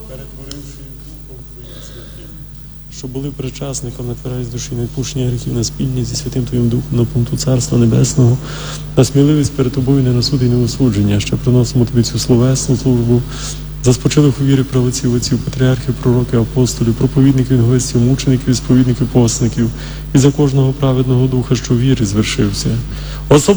перетворивши їх Духом Твоїм святим, що були причасником на тверезі душі невпущення гріхів на спільність зі Святим Твоїм Духом на пункту Царства Небесного, на сміливість перед Тобою не на суд і не осудження, що приносимо Тобі цю словесну службу, за спочилих у вірі правоців, отців, патріархів, пророків, апостолів, проповідників, інгвестів, мучеників, сповідників, постників, і за кожного праведного духа, що в вірі звершився.